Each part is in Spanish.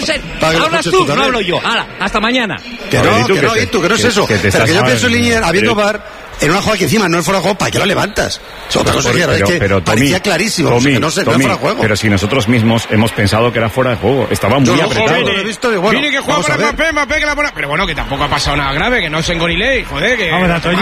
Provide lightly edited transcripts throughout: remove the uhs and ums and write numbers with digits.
ser. ¿Hablas tú? No hablo yo. ¡Hala! ¡Hasta mañana! Que no es eso. Pero que yo pienso en línea, habiendo VAR, en una jugada que encima no es fuera de juego, ¿para qué lo levantas? Otra cosa es que parecía clarísimo, que no era fuera de juego. Pero si nosotros mismos hemos pensado que era fuera de juego, estaba muy apretado. Vini que juega para Mbappé que la pone. Pero bueno, que tampoco ha pasado nada grave, que no es en Goriley, joder, que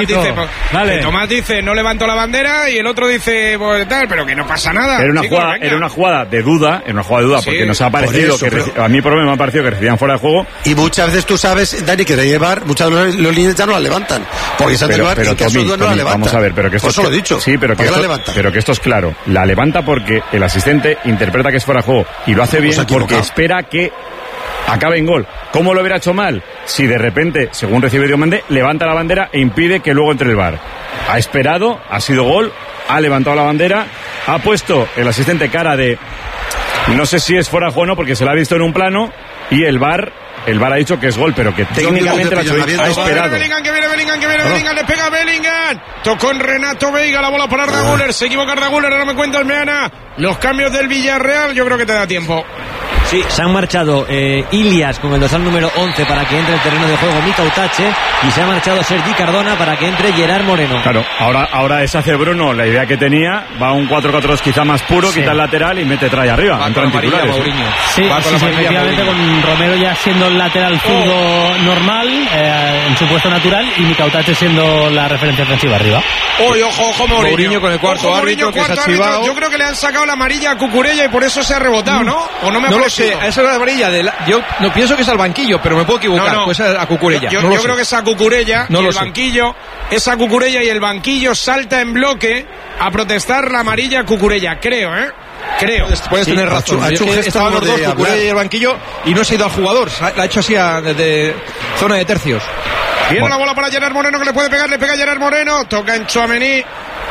Tomás dice no levanto la bandera y el otro dice pues tal, pero que no pasa nada. Era una jugada de duda, porque nos ha parecido a mí por lo menos me ha parecido que recibían fuera de juego. Y muchas veces tú sabes, Dani, que de llevar, muchas veces los líneas ya no la levantan, porque se han de llevar y que no la levantan. Vamos a ver, pero que esto eso lo he dicho. Sí, pero que esto es claro. La levanta porque el asistente interpreta que es fuera de juego y lo hace bien porque espera que acabe en gol. ¿Cómo lo hubiera hecho mal? Si de repente, según recibe Diomande, levanta la bandera e impide que luego entre el VAR. Ha esperado, ha sido gol, ha levantado la bandera, ha puesto el asistente cara de no sé si es fuera de juego o no porque se la ha visto en un plano y el VAR ha dicho que es gol, pero que técnicamente ha esperado. Bellingham, le pega a Bellingham. Tocó en Renato Veiga, la bola para Arda Güler. Se equivoca Arda Güler, ahora me cuenta el Meana. Los cambios del Villarreal, yo creo que te da tiempo. Sí, se han marchado Ilias con el dorsal número 11 para que entre el terreno de juego Mika Utache y se ha marchado Sergi Cardona para que entre Gerard Moreno. Claro, ahora deshace Bruno la idea que tenía, va a un 4-4-2 quizá más puro, quita el lateral y trae arriba. Va con titulares. Sí, efectivamente con Romero ya siendo el lateral zurdo normal, en su puesto natural, y Mika Utache siendo la referencia ofensiva arriba. Ojo Mourinho con el cuarto árbitro que se ha chivado. Yo creo que le han sacado la amarilla a Cucurella y por eso se ha rebotado, ¿no? ¿O no me lo sé? Esa es la amarilla yo no pienso que es al banquillo, pero me puedo equivocar. No. Pues a Cucurella. Yo creo que es a Cucurella y el banquillo. Es a Cucurella y el banquillo salta en bloque a protestar la amarilla a Cucurella, creo. Puedes tener razón. Estaban los dos, Cucurella y el banquillo, y no se ha ido al jugador. La ha hecho así desde zona de tercios. Viene la bola para Gerard Moreno que le puede pegar, le pega Gerard Moreno, toca en Tchouaméni,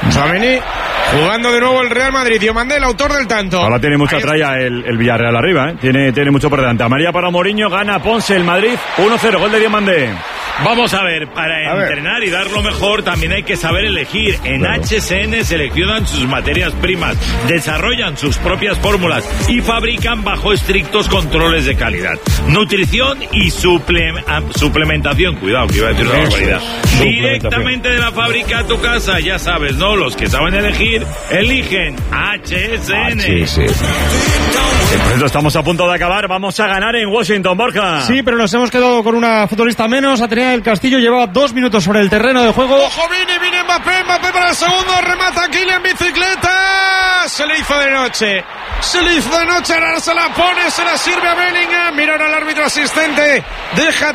jugando de nuevo el Real Madrid. Diomande, el autor del tanto. Ahora tiene mucha tralla el Villarreal arriba, tiene mucho por delante. Amarilla para Mourinho, gana Ponce el Madrid, 1-0, gol de Diomande. Vamos a ver, para entrenar y dar lo mejor también hay que saber elegir. En HSN seleccionan sus materias primas, desarrollan sus propias fórmulas y fabrican bajo estrictos controles de calidad. Nutrición y suplementación, cuidado que iba a decir una barbaridad. Directamente de la fábrica a tu casa, ya sabes, ¿no? Los que saben elegir, eligen HSN. Por eso estamos a punto de acabar, vamos a ganar en Washington, Borja. Sí, pero nos hemos quedado con una futbolista menos. Atenea del Castillo llevaba 2 minutos sobre el terreno de juego. ¡Ojo, viene Mbappé para el segundo! ¡Remata Kylian, bicicleta! Se le hizo de noche, ahora se la pone, se la sirve a Bellingham. Mira ahora al árbitro asistente. Deja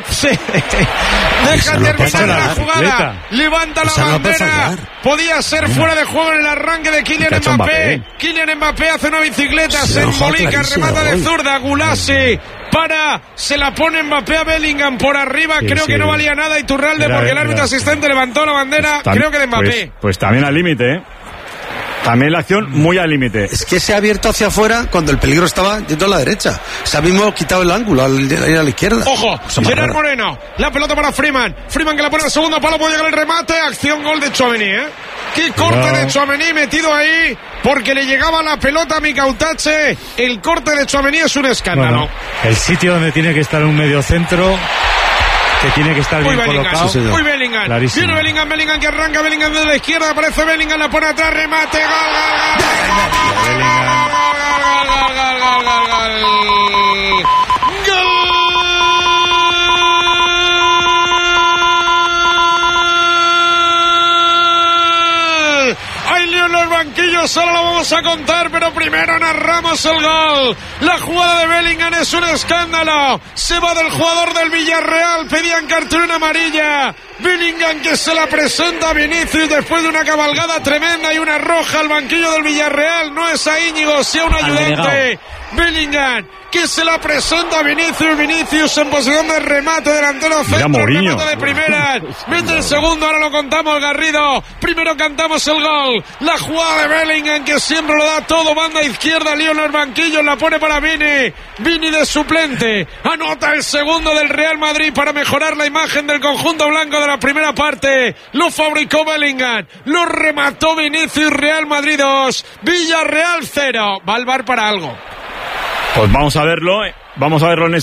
terminar la jugada. Levanta la bandera. Podía ser fuera de juego en el arranque de Kylian Mbappé. Kylian Mbappé hace una bicicleta, se embolica, remata de zurda. Gulasi se la pone Mbappé a Bellingham por arriba. Creo que no valía nada Iturralde porque el árbitro asistente levantó la bandera. Creo que de Mbappé. Pues también al límite, También la acción muy al límite. Es que se ha abierto hacia afuera cuando el peligro estaba yendo a la derecha. Se ha mismo quitado el ángulo al ir a la izquierda. Ojo, Gerard Moreno. La pelota para Freeman. Freeman que la pone al segundo palo, puede llegar el remate. Acción, gol de Tchouaméni, Qué corte de Tchouaméni metido ahí, porque le llegaba la pelota a Mika Utache. El corte de Tchouaméni es un escándalo. Bueno, el sitio donde tiene que estar un mediocentro, que tiene que estar bien colocado. Muy Bellingham. Clarísimo. Viene Bellingham que arranca, Bellingham desde la izquierda, aparece Bellingham, la pone atrás, remate, gol. Hay lío en los banquillos, solo lo vamos a contar, pero primero narramos el gol. La jugada de Bellingham es un escándalo. Se va del jugador del Villarreal, pedían cartulina amarilla. Bellingham que se la presenta a Vinicius después de una cabalgada tremenda y una roja al banquillo del Villarreal. No es a Íñigo, sí a un ayudante. Bellingham que se la presenta a Vinicius en posición de remate, delantero centro, remate de primera, mete el segundo, ahora lo contamos, Garrido. Primero cantamos el gol, la jugada de Bellingham que siempre lo da todo, banda izquierda, lío en los banquillos, la pone para Vini de suplente, anota el segundo del Real Madrid para mejorar la imagen del conjunto blanco de la primera parte. Lo fabricó Bellingham, lo remató Vinicius. Real Madrid 2, Villarreal 0. Va al VAR para algo. Pues vamos a verlo en